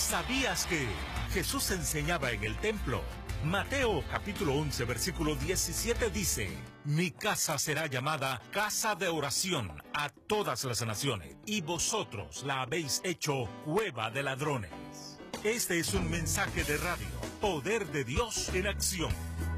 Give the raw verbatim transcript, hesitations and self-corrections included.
¿Sabías que Jesús enseñaba en el templo? Mateo capítulo once versículo diecisiete dice: Mi casa será llamada casa de oración a todas las naciones, y vosotros la habéis hecho cueva de ladrones. Este es un mensaje de radio, Poder de Dios en acción.